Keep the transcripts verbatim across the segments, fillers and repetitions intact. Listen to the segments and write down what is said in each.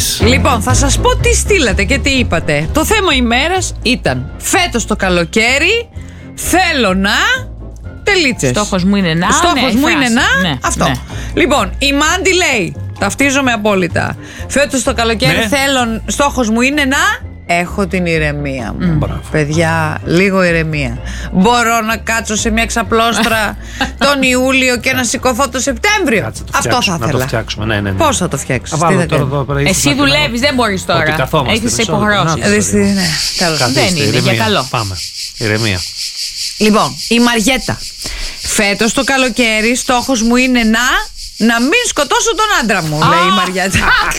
εμείς. Λοιπόν, θα σας πω τι στείλατε και τι είπατε. Το θέμα ημέρας ήταν φέτος το καλοκαίρι θέλω να... Τελίτσες. Στόχος μου είναι να. Στόχος ναι, μου φράση. είναι να. Ναι, αυτό. ναι. Λοιπόν, η Μάντι λέει. Ταυτίζομαι απόλυτα. Φέτος το καλοκαίρι Ναι. θέλω. Στόχος μου είναι να. Έχω την ηρεμία μου. Μπράβο. Παιδιά, λίγο ηρεμία. Μπορώ να κάτσω σε μια ξαπλώστρα τον Ιούλιο και να σηκωθώ το Σεπτέμβριο. Κάτσε, το Αυτό θα φτιάξουμε, να ήθελα. το φτιάξουμε. Ναι, ναι, ναι. Πώς θα το φτιάξεις? Θα τι βάλω θα τώρα κάνεις? εδώ πέρα, ίσως Εσύ να δουλεύεις, κάνω- δεν μπορείς τώρα. Ότι καθόμαστε, Έχεις μισό λεπτό. υποχρεώσεις. Να το Δεις τι δεις. είναι. Καλώς. Καθίστε, Δεν είναι, ηρεμία. για καλό. Πάμε. Ηρεμία. Λοιπόν, η Μαριέτα. Φέτος το καλοκαίρι στόχος μου είναι να. Να μην σκοτώσω τον άντρα μου, λέει η Μαριέτα.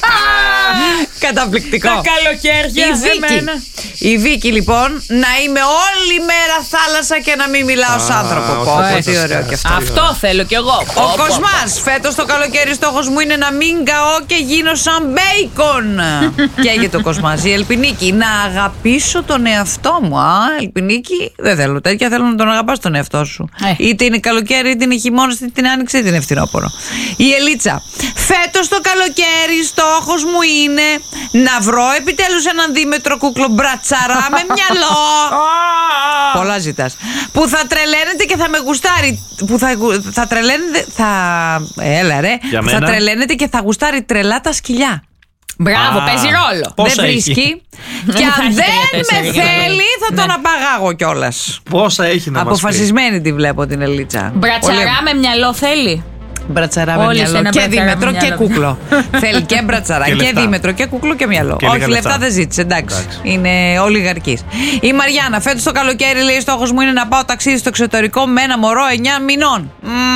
Καταπληκτικό. Τα καλοκαίρια Η σε Βίκη. μένα. Η Βίκη, λοιπόν, να είμαι όλη μέρα θάλασσα και να μην μιλάω σαν άνθρωπο. όχι, Πω, όχι, πω, τι σας ωραίο κάνω. και αυτό. Αυτό θέλω κι εγώ. Ο Κοσμάς, φέτος το καλοκαίρι στόχος μου είναι να μην καώ και γίνω σαν μπέικον. Καίγεται ο Κοσμάς. Η Ελπινίκη, να αγαπήσω τον εαυτό μου. Α, Ελπινίκη, δεν θέλω τέτοια, θέλω να τον αγαπάς τον εαυτό σου. Ε. Είτε είναι καλοκαίρι, είτε είναι χειμώνας, είτε την άνοιξη, είτε είναι φθινόπωρο. Η Ελίτσα, φέτος το καλοκαίρι στόχος μου είναι να βρω επιτέλους έναν δίμετρο κούκλο μπρατσαρά με μυαλό. Πολλά ζητάς. Που θα τρελαίνεται και θα με γουστάρει. Που θα, θα τρελαίνεται. Θα. Έλα ρε. Για Θα μένα. τρελαίνεται και θα γουστάρει τρελά τα σκυλιά. Μπράβο, Α, παίζει ρόλο. πόσα δεν έχει? βρίσκει. Δεν Και θα αν έχει δεν τρία-τέσσερα με για να θέλει, λέει. θα τον Ναι. απαγάγω κιόλας. Πόσα έχει να μας πει? Αποφασισμένη τη βλέπω την Ελίτσα. Μπρατσαρά Πολύ- με μυαλό θέλει. Μπρατσαρά με Όλοι σε μυαλό. ένα Και μπρατσαρά δίμετρο με και μυαλό. κούκλο. Θέλει και μπρατσαρά Και και, λεφτά. δίμετρο και κούκλο και μυαλό. Και Όχι, λίγα λεφτά λεφτά. δεν ζήτησε. Εντάξει. Εντάξει. Είναι ολιγαρκής. Η Μαριάννα, φέτος το καλοκαίρι λέει: στόχος μου είναι να πάω ταξίδι στο εξωτερικό με ένα μωρό εννιά μηνών.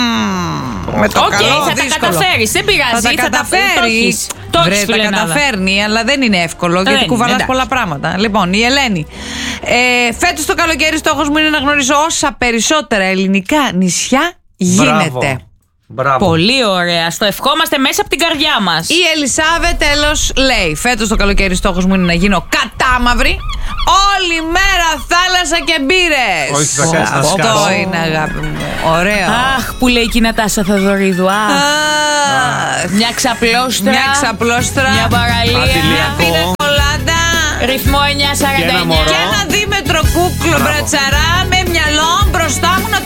Μμμ, με το Οκ, καλό, θα τα δύσκολο. καταφέρεις, δεν πειράζει, Θα τα θα τα- καταφέρει. το έχεις. Το Βρε, έχεις, τα φιλενάδα. καταφέρνει, αλλά δεν είναι εύκολο γιατί είναι, κουβαλάς εντάξει. πολλά πράγματα. Λοιπόν, η Ελένη. Ε, φέτος το καλοκαίρι στόχος μου είναι να γνωρίσω όσα περισσότερα ελληνικά νησιά γίνεται. Μπράβο. Μπράβο. Πολύ ωραία. Στο ευχόμαστε μέσα από την καρδιά μας. Η Ελισάβε τέλος λέει: φέτος το καλοκαίρι στόχος μου είναι να γίνω κατάμαυρη. Όλη μέρα θάλασσα και μπύρες. Όχι, θα κάνεις να Αυτό σκάσεις. είναι, αγάπη μου. Ωραίο. Αχ, που λέει και η Νατάσα Θοδωρίδου. Αχ, Αχ. μια ξαπλώστρα. Μια ξαπλώστρα. Μια παραλία. Αντιλιακό. Μια κολάντα. Ρυθμό εννιακόσια σαράντα Και ένα εννιά. μωρό. Και ένα δίμετρο κούκλο Μπράβο. μπρατσαρά με μυαλό μπροστά μου να